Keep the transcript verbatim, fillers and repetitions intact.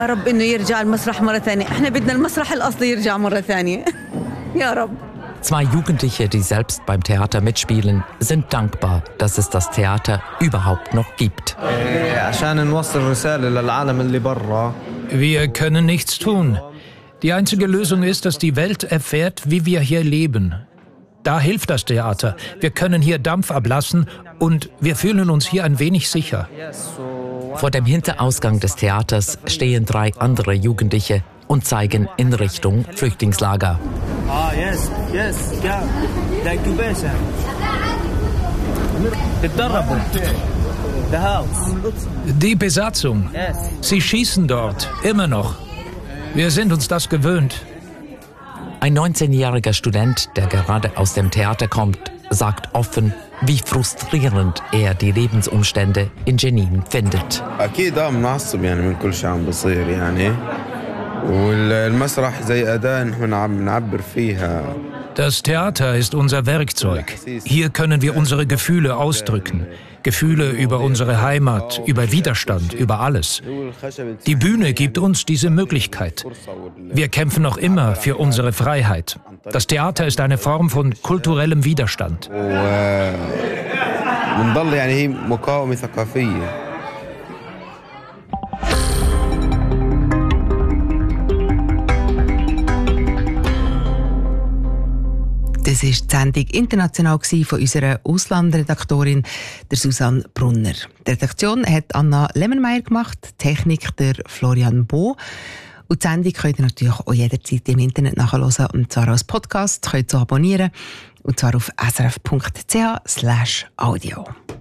يا رب إنه يرجع المسرح مرة ثانية. إحنا بدنا المسرح الأصلي يرجع مرة ثانية. يا رب. Zwei Jugendliche, die selbst beim Theater mitspielen, sind dankbar, dass es das Theater überhaupt noch gibt. Wir können nichts tun. Die einzige Lösung ist, dass die Welt erfährt, wie wir hier leben. Da hilft das Theater. Wir können hier Dampf ablassen und wir fühlen uns hier ein wenig sicher. Vor dem Hinterausgang des Theaters stehen drei andere Jugendliche und zeigen in Richtung Flüchtlingslager. Ah, yes, yes, yeah. Thank you, Besha. The house. Die Besatzung. Sie schießen dort, immer noch. Wir sind uns das gewöhnt. Ein neunzehnjähriger Student, der gerade aus dem Theater kommt, sagt offen, wie frustrierend er die Lebensumstände in Jenin findet. Das Theater ist unser Werkzeug. Hier können wir unsere Gefühle ausdrücken. Gefühle über unsere Heimat, über Widerstand, über alles. Die Bühne gibt uns diese Möglichkeit. Wir kämpfen noch immer für unsere Freiheit. Das Theater ist eine Form von kulturellem Widerstand. Das war die Sendung international von unserer Auslandredaktorin, der Susanne Brunner. Die Redaktion hat Anna Lemmermeier gemacht, Technik der Florian Bo. Und die Sendung könnt ihr natürlich auch jederzeit im Internet nachhören, und zwar als Podcast, könnt ihr so abonnieren, und zwar auf srf punkt c h slash audio.